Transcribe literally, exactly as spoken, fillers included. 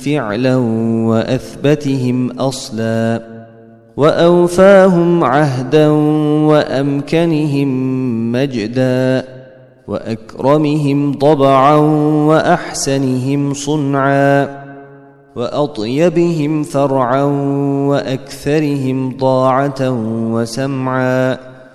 فعلا وأثبتهم أصلا وأوفاهم عهدا وأمكنهم مجدا وأكرمهم طبعا وأحسنهم صنعا وأطيبهم فرعا وأكثرهم طاعة وسمعا